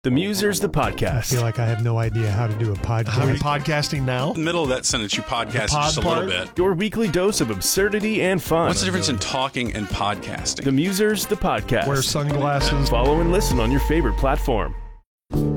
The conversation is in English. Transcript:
The Musers, the I podcast. feel like I have no idea how to do a podcast. Are we podcasting now? In the middle of that sentence, you podcast just a little bit. Your weekly dose of absurdity and fun. What's the difference in talking and podcasting? The Musers, the podcast. Wear sunglasses. Follow and listen on your favorite platform.